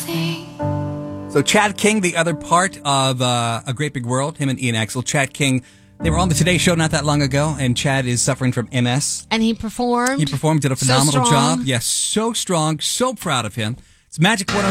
So Chad King, the other part of A Great Big World, him and Ian Axel. Chad King, they were on the Today Show not that long ago, and Chad is suffering from MS. And he performed. Did a phenomenal job. Yes, so strong, so proud of him. It's Magic 106.